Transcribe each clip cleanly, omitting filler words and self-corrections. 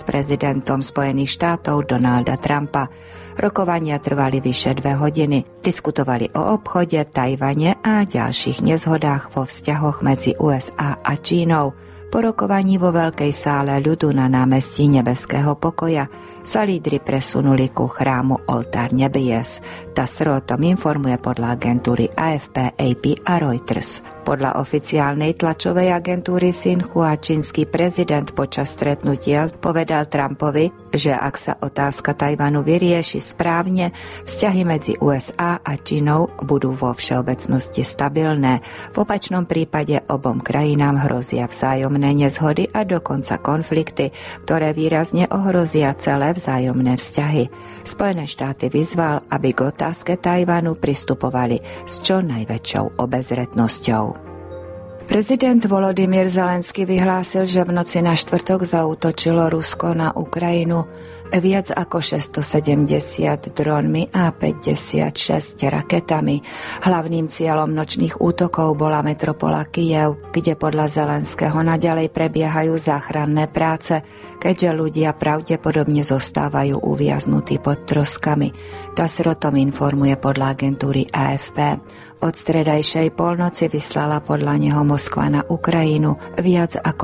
s prezidentom Spojených štátov Donalda Trumpa. Rokovania trvali vyše 2 hodiny. Diskutovali o obchode, Tajvane a ďalších nezhodách vo vzťahoch medzi USA a Čínou. Po rokovaní vo veľkej sále ľudu na námestí Nebeského pokoja sa lídri presunuli ku chrámu Oltár nebies. TASR o tom informuje podľa agentúry AFP, AP a Reuters. Podľa oficiálnej tlačovej agentúry Xinhua čínsky prezident počas stretnutia povedal Trumpovi, že ak sa otázka Tajvanu vyrieši správne, vzťahy medzi USA a Čínou budú vo všeobecnosti stabilné. V opačnom prípade obom krajinám hrozia vzájomné nezhody a dokonca konflikty, ktoré výrazne ohrozia celé vzájomné vzťahy. Spojené štáty vyzval, aby k otázke Tajvanu pristupovali s čo najväčšou obezretnosťou. Prezident Volodymyr Zelenský vyhlásil, že v noci na štvrtok zaútočilo Rusko na Ukrajinu viac ako 670 dronmi a 56 raketami. Hlavným cieľom nočných útokov bola metropola Kyjev, kde podľa Zelenského naďalej prebiehajú záchranné práce, keďže ľudia pravdepodobne zostávajú uviaznutí pod troskami. TASR o tom informuje podľa agentúry AFP. Od stredajšej polnoci vyslala podľa neho Moskva na Ukrajinu viac ako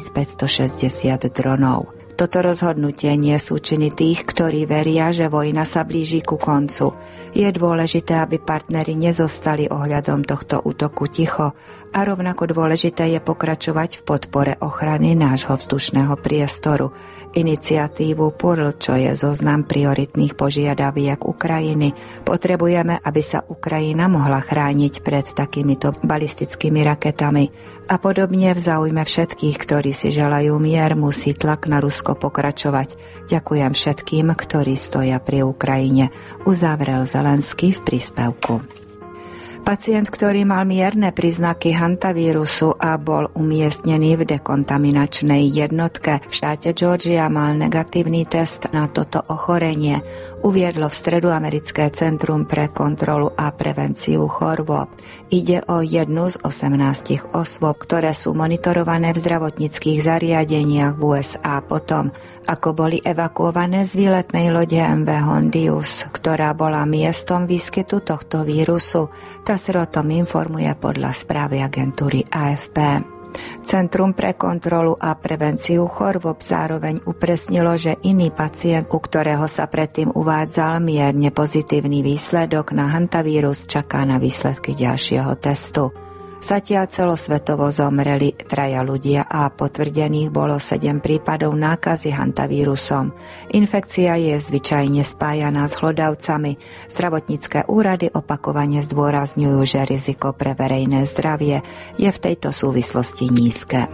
1560 dronov. Toto rozhodnutie nie sú činy tých, ktorí veria, že vojna sa blíži ku koncu. Je dôležité, aby partneri nezostali ohľadom tohto útoku ticho a rovnako dôležité je pokračovať v podpore ochrany nášho vzdušného priestoru. Iniciatívu PURL, čo je zoznam prioritných požiadaviek Ukrajiny, potrebujeme, aby sa Ukrajina mohla chrániť pred takýmito balistickými raketami. A podobne v záujme všetkých, ktorí si želajú mier, musí tlak na Rusko pokračovať. Ďakujem všetkým, ktorí stoja pri Ukrajine, uzavrel Zelenský v príspevku. Pacient, ktorý mal mierne príznaky hantavírusu a bol umiestnený v dekontaminačnej jednotke v štáte Georgia, mal negatívny test na toto ochorenie, uviedlo v stredu Americké centrum pre kontrolu a prevenciu chorôb. Ide o jednu z 18 osôb, ktoré sú monitorované v zdravotníckych zariadeniach v USA potom, ako boli evakuované z výletnej lode MV Hondius, ktorá bola miestom výskytu tohto vírusu. TASR o tom informuje podľa správy agentúry AFP. Centrum pre kontrolu a prevenciu chorôb zároveň upresnilo, že iný pacient, u ktorého sa predtým uvádzal mierne pozitívny výsledok na hantavírus, čaká na výsledky ďalšieho testu. Zatiaľ celosvetovo zomreli 3 ľudia a potvrdených bolo 7 prípadov nákazy hantavírusom. Infekcia je zvyčajne spájaná s hlodavcami. Zdravotnícke úrady opakovane zdôrazňujú, že riziko pre verejné zdravie je v tejto súvislosti nízke.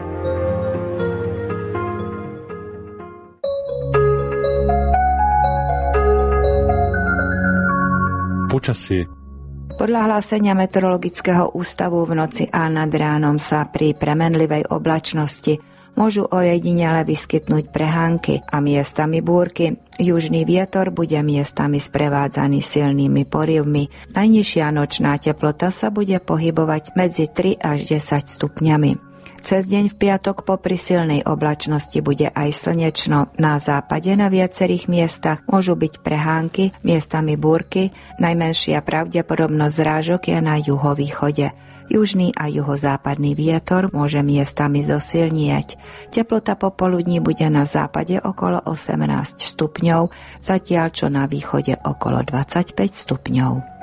Počasie. Podľa hlásenia Meteorologického ústavu v noci a nad ránom sa pri premenlivej oblačnosti môžu ojedinele vyskytnúť prehánky a miestami búrky. Južný vietor bude miestami sprevádzaný silnými porivmi. Najnižšia nočná teplota sa bude pohybovať medzi 3 až 10 stupňami. Cez deň v piatok popri silnej oblačnosti bude aj slnečno. Na západe na viacerých miestach môžu byť prehánky, miestami búrky. Najmenšia pravdepodobnosť zrážok je na juhovýchode. Južný a juhozápadný vietor môže miestami zosilnieť. Teplota popoludní bude na západe okolo 18 stupňov, zatiaľ čo na východe okolo 25 stupňov.